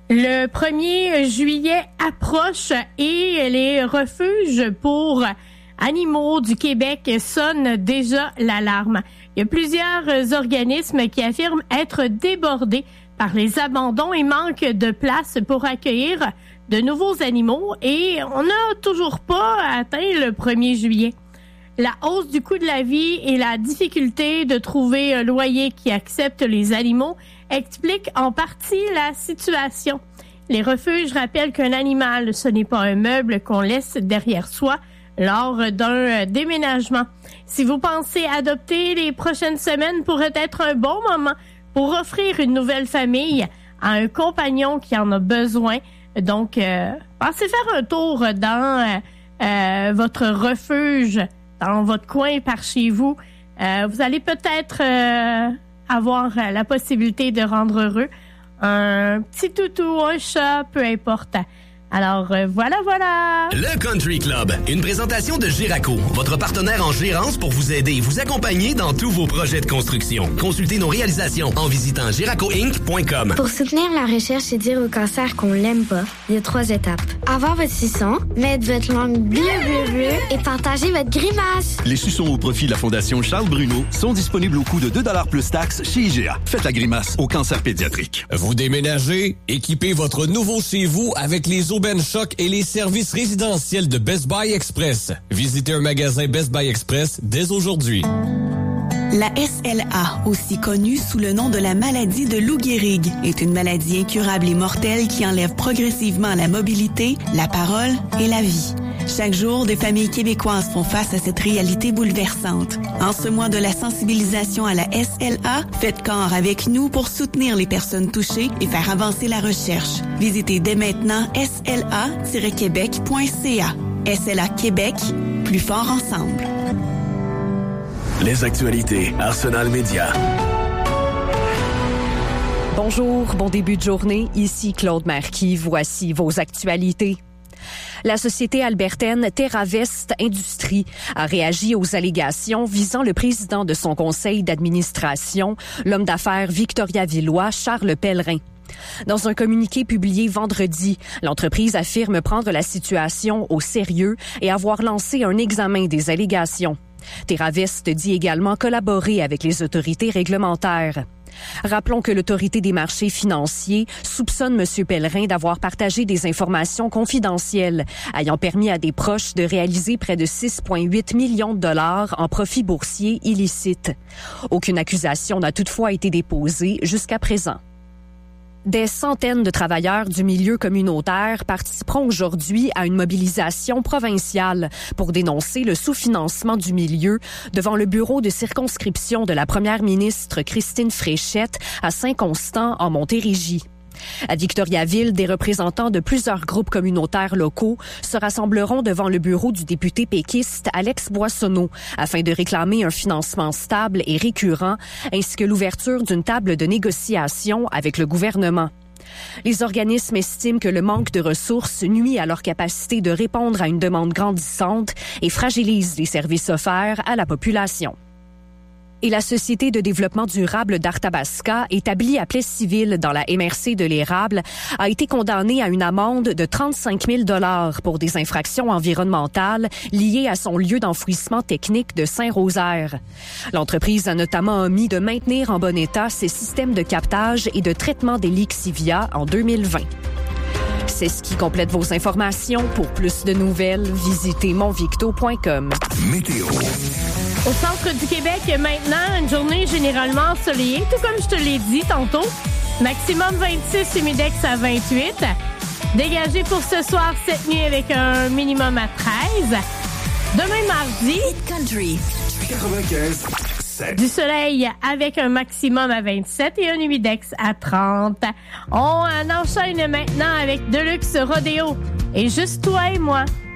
Le 1er juillet approche et les refuges pour animaux du Québec sonnent déjà l'alarme. Il y a plusieurs organismes qui affirment être débordés par les abandons et manquent de place pour accueillir de nouveaux animaux et on n'a toujours pas atteint le 1er juillet. La hausse du coût de la vie et la difficulté de trouver un loyer qui accepte les animaux expliquent en partie la situation. Les refuges rappellent qu'un animal, ce n'est pas un meuble qu'on laisse derrière soi lors d'un déménagement. Si vous pensez adopter, les prochaines semaines pourraient être un bon moment pour offrir une nouvelle famille à un compagnon qui en a besoin. Donc, pensez faire un tour dans votre refuge, dans votre coin par chez vous. Vous allez peut-être avoir la possibilité de rendre heureux un petit toutou, un chat, peu importe. Alors, voilà. Le Country Club, une présentation de Giraco, votre partenaire en gérance pour vous aider et vous accompagner dans tous vos projets de construction. Consultez nos réalisations en visitant giracoinc.com. Pour soutenir la recherche et dire au cancer qu'on l'aime pas, il y a 3 étapes. Avoir votre suçon, mettre votre langue bleue et partager votre grimace. Les suçons au profit de la Fondation Charles Bruno sont disponibles au coût de 2$ plus taxes chez IGA. Faites la grimace au cancer pédiatrique. Vous déménagez? Équipez votre nouveau chez vous avec les aubaines choc et les services résidentiels de Best Buy Express. Visitez un magasin Best Buy Express dès aujourd'hui. La SLA, aussi connue sous le nom de la maladie de Lou Gehrig, est une maladie incurable et mortelle qui enlève progressivement la mobilité, la parole et la vie. Chaque jour, des familles québécoises font face à cette réalité bouleversante. En ce mois de la sensibilisation à la SLA, faites corps avec nous pour soutenir les personnes touchées et faire avancer la recherche. Visitez dès maintenant sla-québec.ca. SLA Québec, plus fort ensemble. Les actualités Arsenal Média. Bonjour, bon début de journée. Ici Claude Marquis. Voici vos actualités. La société albertaine TerraVest Industries a réagi aux allégations visant le président de son conseil d'administration, l'homme d'affaires victoriavillois Charles Pellerin. Dans un communiqué publié vendredi, l'entreprise affirme prendre la situation au sérieux et avoir lancé un examen des allégations. TerraVest dit également collaborer avec les autorités réglementaires. Rappelons que l'Autorité des marchés financiers soupçonne M. Pellerin d'avoir partagé des informations confidentielles ayant permis à des proches de réaliser près de 6,8 millions de dollars en profits boursiers illicites. Aucune accusation n'a toutefois été déposée jusqu'à présent. Des centaines de travailleurs du milieu communautaire participeront aujourd'hui à une mobilisation provinciale pour dénoncer le sous-financement du milieu devant le bureau de circonscription de la première ministre Christine Fréchette à Saint-Constant en Montérégie. À Victoriaville, des représentants de plusieurs groupes communautaires locaux se rassembleront devant le bureau du député péquiste Alex Boissonneau afin de réclamer un financement stable et récurrent ainsi que l'ouverture d'une table de négociation avec le gouvernement. Les organismes estiment que le manque de ressources nuit à leur capacité de répondre à une demande grandissante et fragilise les services offerts à la population. Et la Société de développement durable d'Arthabasca, établie à Plessisville dans la MRC de l'Érable, a été condamnée à une amende de 35 000 $ pour des infractions environnementales liées à son lieu d'enfouissement technique de Saint-Rosaire. L'entreprise a notamment omis de maintenir en bon état ses systèmes de captage et de traitement des lixivia en 2020. C'est ce qui complète vos informations. Pour plus de nouvelles, visitez monvicto.com. Météo. Au centre du Québec, maintenant, une journée généralement ensoleillée, tout comme je te l'ai dit tantôt. Maximum 26, humidex à 28. Dégagé pour ce soir, cette nuit avec un minimum à 13. Demain, mardi, Country 95. du soleil avec un maximum à 27 et un humidex à 30. On enchaîne maintenant avec Deluxe Rodeo. Et juste toi et moi.